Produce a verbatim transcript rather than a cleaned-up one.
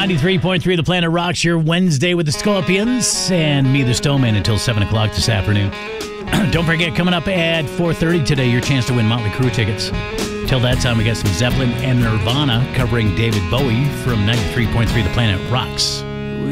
ninety-three point three The Planet Rocks, your Wednesday with the Scorpions and me, the Stoneman, until seven o'clock this afternoon. Don't forget, coming up at four thirty today, your chance to win Motley Crue tickets. Till that time, we got some Zeppelin and Nirvana covering David Bowie from ninety-three point three The Planet Rocks.